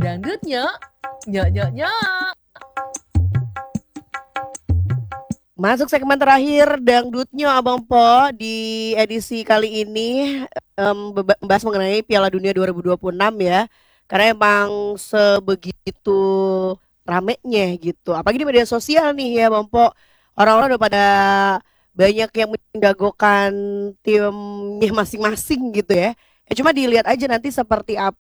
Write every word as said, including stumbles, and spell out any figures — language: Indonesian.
Dangdutnya, nyok nyok nyok. Masuk segmen terakhir Dangdutnya Abang Po di edisi kali ini em, beba- membahas mengenai Piala Dunia dua ribu dua puluh enam ya. Karena emang sebegitu ramenya gitu. Apalagi di media sosial nih ya Bang Po. Orang-orang udah pada banyak yang menjagokan timnya masing-masing gitu ya. Eh, cuma dilihat aja nanti seperti apa